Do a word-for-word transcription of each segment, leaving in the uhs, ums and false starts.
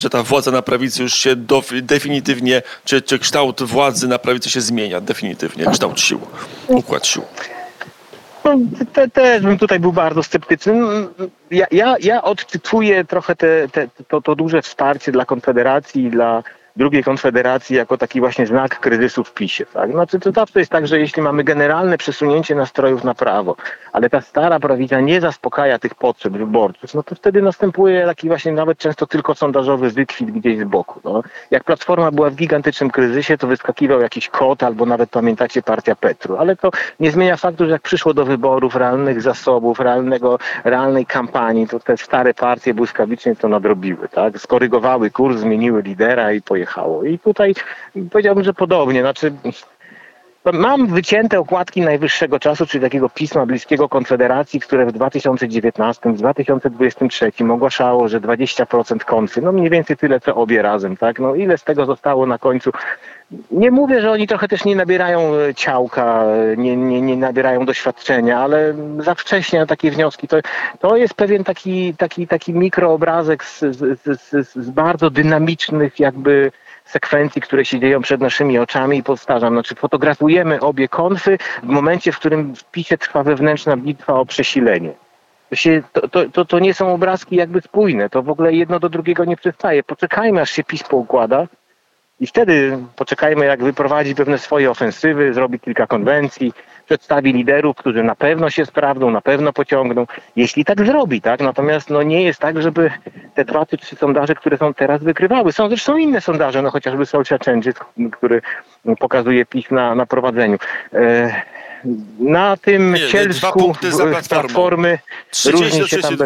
że ta władza na prawicy już się do, definitywnie, czy, czy kształt władzy na prawicy się zmienia definitywnie, kształt sił, układ sił? No, te, też bym tutaj był bardzo sceptyczny. Ja, ja, ja odczytuję trochę te, te, to, to duże wsparcie dla Konfederacji i dla drugiej Konfederacji jako taki właśnie znak kryzysu w PiSie. Tak? Znaczy, to zawsze jest tak, że jeśli mamy generalne przesunięcie nastrojów na prawo, ale ta stara prawica nie zaspokaja tych potrzeb wyborców, no to wtedy następuje taki właśnie nawet często tylko sondażowy wykwit gdzieś z boku. No. Jak Platforma była w gigantycznym kryzysie, to wyskakiwał jakiś kot albo nawet pamiętacie partia Petru, ale to nie zmienia faktu, że jak przyszło do wyborów, realnych zasobów, realnego, realnej kampanii, to te stare partie błyskawicznie to nadrobiły, tak? Skorygowały kurs, zmieniły lidera i pojechały. I tutaj powiedziałbym, że podobnie. Znaczy, mam wycięte okładki najwyższego czasu, czyli takiego pisma bliskiego Konfederacji, które w dwa tysiące dziewiętnastym, w dwa tysiące dwudziestym trzecim ogłaszało, że dwadzieścia procent konfy, no mniej więcej tyle co obie razem, tak? No ile z tego zostało na końcu? Nie mówię, że oni trochę też nie nabierają ciałka, nie, nie, nie nabierają doświadczenia, ale za wcześnie na takie wnioski. To, to jest pewien taki, taki, taki mikroobrazek z, z, z, z bardzo dynamicznych jakby sekwencji, które się dzieją przed naszymi oczami i powtarzam, znaczy fotografujemy obie konfy w momencie, w którym w PiSie trwa wewnętrzna bitwa o przesilenie. To, się, to, to, to, to nie są obrazki jakby spójne, to w ogóle jedno do drugiego nie przystaje. Poczekajmy, aż się PiS poukłada. I wtedy poczekajmy, jak wyprowadzi pewne swoje ofensywy, zrobi kilka konwencji, przedstawi liderów, którzy na pewno się sprawdzą, na pewno pociągną. Jeśli tak zrobi, tak? Natomiast no, nie jest tak, żeby te dwa czy trzy sondaże, które są teraz, wykrywały. Są zresztą inne sondaże, no chociażby Social Changes, który pokazuje PiS na, na prowadzeniu. E, na tym nie, cielsku z Platformy różni się tam... Be...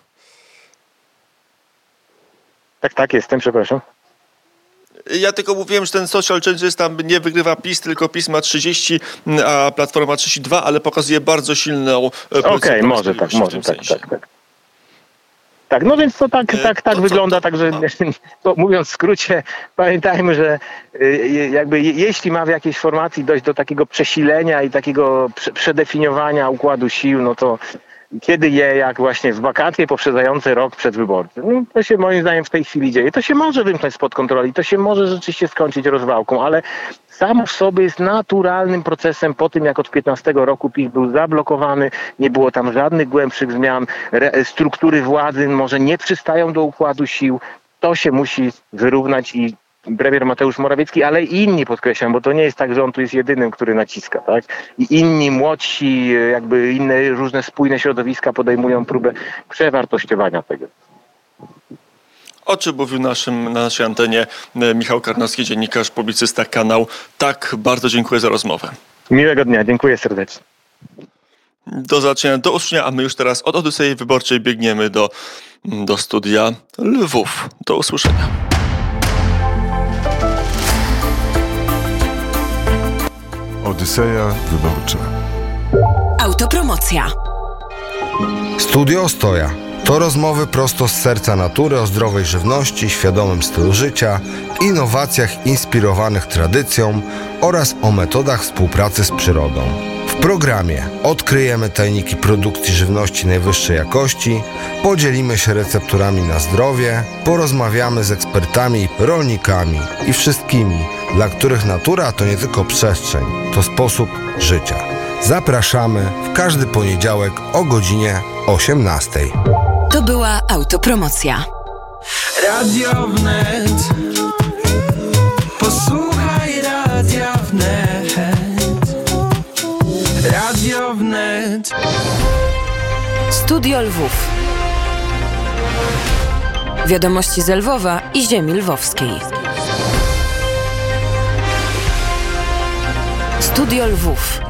Tak, tak, jestem, przepraszam. Ja tylko mówiłem, że ten Social Changes tam nie wygrywa PiS, tylko PiS ma trzydzieści, a Platforma trzydzieści dwa, ale pokazuje bardzo silną... Okej, okay, może tak, może tak, tak, tak. Tak, no więc to tak, tak, tak to, wygląda, to, to, także to, mówiąc w skrócie, pamiętajmy, że jakby jeśli ma w jakiejś formacji dojść do takiego przesilenia i takiego przedefiniowania układu sił, no to kiedy je, jak właśnie w wakacje poprzedzające rok przed wyborcy. No, to się moim zdaniem w tej chwili dzieje. To się może wymknąć spod kontroli, to się może rzeczywiście skończyć rozwałką, ale samo w sobie jest naturalnym procesem po tym, jak od piętnastego roku PiS był zablokowany, nie było tam żadnych głębszych zmian, re- struktury władzy może nie przystają do układu sił. To się musi wyrównać i premier Mateusz Morawiecki, ale i inni, podkreślam, bo to nie jest tak, że on tu jest jedynym, który naciska, tak? I inni młodsi, jakby inne różne spójne środowiska podejmują próbę przewartościowania tego. O czym mówił naszym, na naszej antenie Michał Karnowski, dziennikarz, publicysta, kanał. Tak, bardzo dziękuję za rozmowę. Miłego dnia, dziękuję serdecznie. Do zobaczenia, do usłyszenia, a my już teraz od Odysei Wyborczej biegniemy do, do studia Lwów. Do usłyszenia. Odyseja Wyborcza. Autopromocja. Studio Ostoja. To rozmowy prosto z serca natury o zdrowej żywności, świadomym stylu życia, innowacjach inspirowanych tradycją oraz o metodach współpracy z przyrodą. W programie odkryjemy tajniki produkcji żywności najwyższej jakości, podzielimy się recepturami na zdrowie, porozmawiamy z ekspertami, rolnikami i wszystkimi, dla których natura to nie tylko przestrzeń, to sposób życia. Zapraszamy w każdy poniedziałek o godzinie osiemnastej. To była autopromocja. Radio Wnet. Posłuchaj Radia Wnet. Radio Wnet. Studio Lwów. Wiadomości z Lwowa i ziemi lwowskiej. Studio Lwów.